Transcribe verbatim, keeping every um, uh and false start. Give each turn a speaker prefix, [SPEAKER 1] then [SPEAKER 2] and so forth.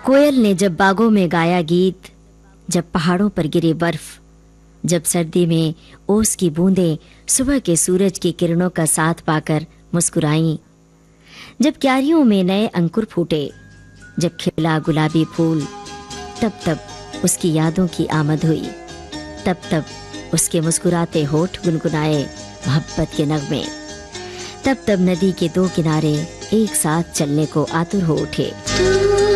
[SPEAKER 1] कोयल ने जब बागों में गाया गीत, जब पहाड़ों पर गिरी बर्फ, जब सर्दी में ओस की बूंदें सुबह के सूरज की किरणों का साथ पाकर मुस्कुराईं, जब क्यारियों में नए अंकुर फूटे, जब खिला गुलाबी फूल, तब तब उसकी यादों की आमद हुई। तब तब उसके मुस्कुराते होठ गुनगुनाए मोहब्बत के नगमे। तब तब नदी के दो किनारे एक साथ चलने को आतुर हो उठे।